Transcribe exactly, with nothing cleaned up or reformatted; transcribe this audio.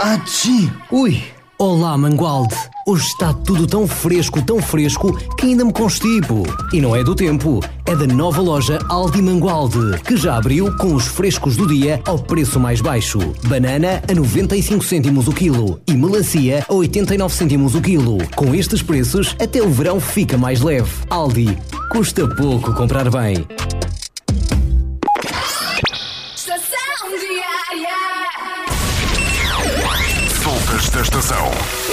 Achi! Ui! Olá, Mangualde! Hoje está tudo tão fresco, tão fresco, que ainda me constipo. E não é do tempo, é da nova loja Aldi Mangualde, que já abriu com os frescos do dia ao preço mais baixo. Banana a noventa e cinco cêntimos o quilo e melancia a oitenta e nove cêntimos o quilo. Com estes preços, até o verão fica mais leve. Aldi, custa pouco comprar bem. Soltas da estação.